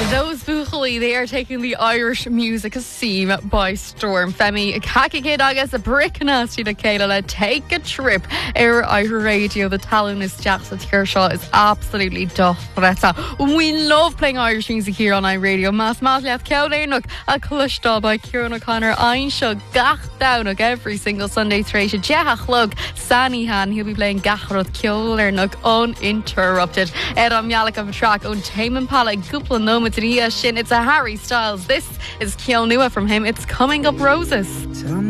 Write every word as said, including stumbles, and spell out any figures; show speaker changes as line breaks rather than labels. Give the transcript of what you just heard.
Those Buchali, they are taking the Irish music scene by storm. Femi, Kakike agus a Brickna, Sina Kayla, take a trip. Air Irish Radio, the talent is Jackson Kershaw is absolutely dochbretta. We love playing Irish music here on iRadio. Mas Masleth Kowdainuk, a Clushta by Kieran O'Connor, Einsha, Gach Downuk every single Sunday through Jehach Lug, Sanihan, he'll be playing Gachrod Kjolernuk uninterrupted. Ed on Yalak of a track, on Taman Pala, Gupla Noma Shin. It's a Harry Styles. This is Kiel Nua from him. It's Coming Up Roses.